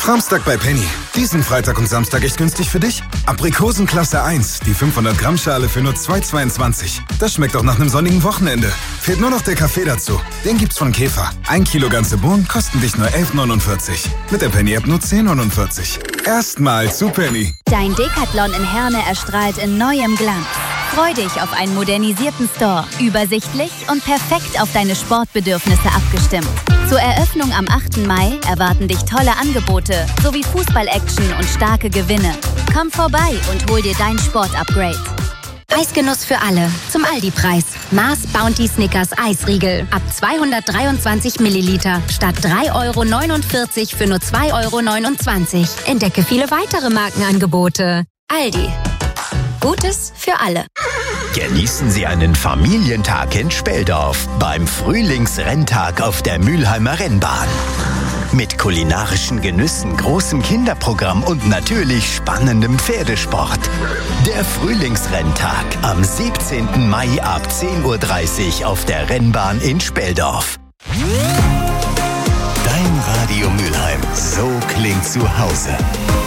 Samstag bei Penny. Diesen Freitag und Samstag echt günstig für dich? Aprikosen Klasse 1, die 500 Gramm Schale für nur 2,22. Das schmeckt auch nach einem sonnigen Wochenende. Fehlt nur noch der Kaffee dazu. Den gibt's von Käfer. 1 Kilo ganze Bohnen kosten dich nur 11,49. Mit der Penny-App nur 10,49. Erstmal zu Penny. Dein Decathlon in Herne erstrahlt in neuem Glanz. Freu dich auf einen modernisierten Store, übersichtlich und perfekt auf deine Sportbedürfnisse abgestimmt. Zur Eröffnung am 8. Mai erwarten dich tolle Angebote sowie Fußball-Action und starke Gewinne. Komm vorbei und hol dir dein Sport-Upgrade. Eisgenuss für alle. Zum Aldi-Preis. Mars Bounty Snickers Eisriegel. Ab 223 Milliliter. Statt 3,49 € für nur 2,29 €. Entdecke viele weitere Markenangebote. Aldi. Gutes für alle. Genießen Sie einen Familientag in Speldorf beim Frühlingsrenntag auf der Mülheimer Rennbahn. Mit kulinarischen Genüssen, großem Kinderprogramm und natürlich spannendem Pferdesport. Der Frühlingsrenntag am 17. Mai ab 10:30 Uhr auf der Rennbahn in Speldorf. Dein Radio Mülheim. So klingt zu Hause.